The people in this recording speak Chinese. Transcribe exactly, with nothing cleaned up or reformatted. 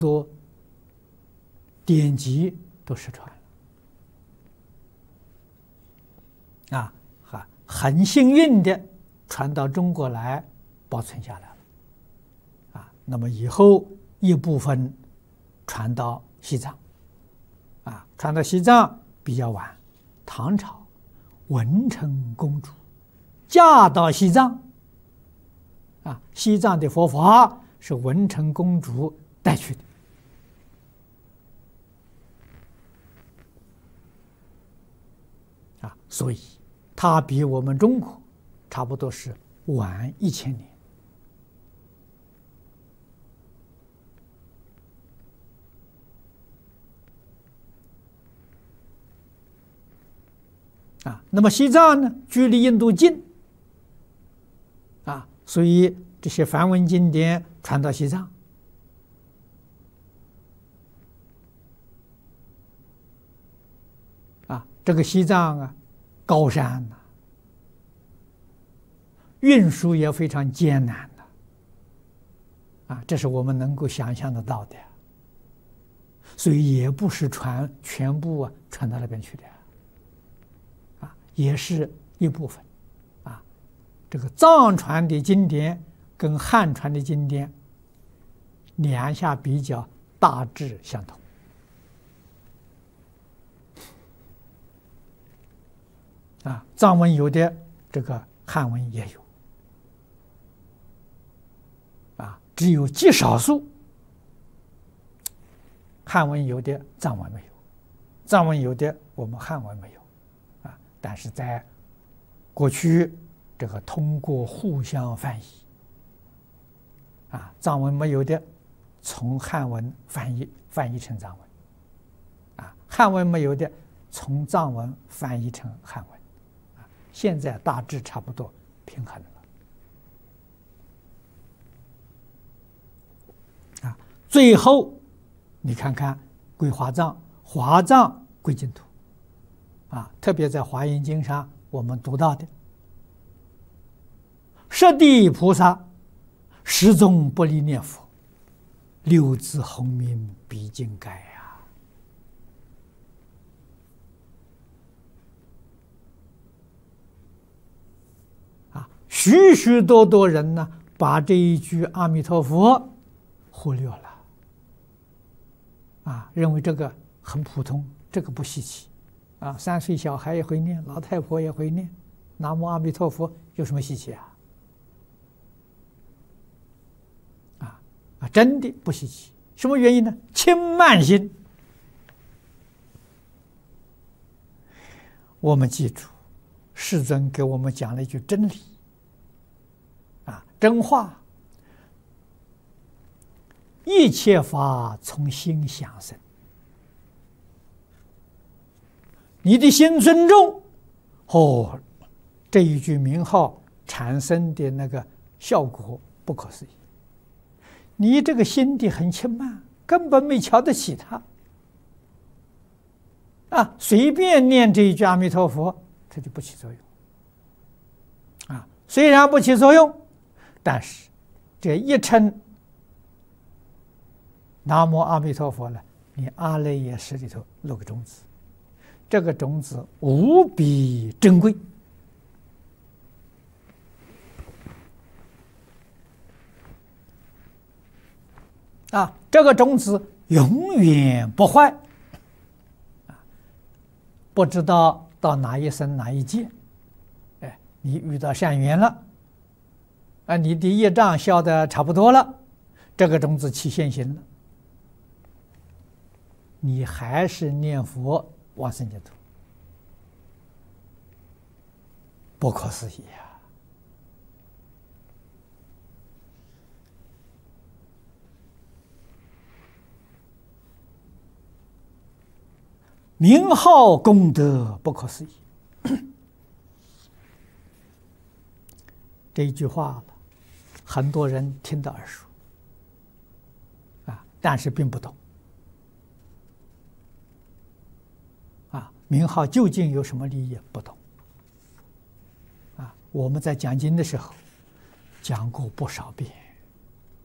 多典籍都失传了啊，还很幸运的传到中国来，保存下来了啊。那么以后一部分传到西藏啊，传到西藏比较晚，唐朝文成公主嫁到西藏啊，西藏的佛法是文成公主带去的。啊，所以它比我们中国差不多是晚一千年。啊，那么西藏呢，距离印度近，啊，所以这些梵文经典传到西藏。啊，这个西藏啊，高山呐、啊，运输也非常艰难的，啊，这是我们能够想象得到的，所以也不是传全部啊传到那边去的，啊，也是一部分，啊，这个藏传的经典跟汉传的经典两下比较大致相同。啊，藏文有的，这个汉文也有，啊，只有极少数汉文有的，藏文没有；藏文有的，我们汉文没有，啊，但是在过去，这个通过互相翻译，啊，藏文没有的，从汉文翻译翻译成藏文，啊，汉文没有的，从藏文翻译成汉文。现在大致差不多平衡了，啊，最后你看看归华藏，华藏归净土，啊，特别在《华严经》上我们读到的，十地菩萨始终不离念佛，六字洪名毕竟改呀。许许多多人呢，把这一句阿弥陀佛忽略了，啊，认为这个很普通，这个不稀奇，啊，三岁小孩也会念，老太婆也会念，南无阿弥陀佛有什么稀奇啊？啊啊，真的不稀奇，什么原因呢？轻慢心。我们记住，世尊给我们讲了一句真理。啊，真话，一切法从心想生。你的心尊重，哦，这一句名号产生的那个效果不可思议。你这个心地很轻慢，根本没瞧得起他，啊，随便念这一句阿弥陀佛，它就不起作用。啊，虽然不起作用。但是，这一称南无阿弥陀佛呢，你阿赖耶识里头落个种子，这个种子无比珍贵啊！这个种子永远不坏啊！不知道到哪一生哪一界，哎，你遇到善缘了。啊，你的业障消得差不多了，这个种子起现行了，你还是念佛往生净土，不可思议啊！名号功德不可思议，这一句话。很多人听得耳熟，啊，但是并不懂，啊，名号究竟有什么利益不懂，啊，我们在讲经的时候讲过不少遍，